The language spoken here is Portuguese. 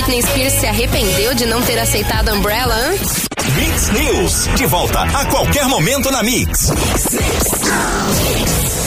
Britney Spears se arrependeu de não ter aceitado a Umbrella antes? Mix News, de volta a qualquer momento na Mix.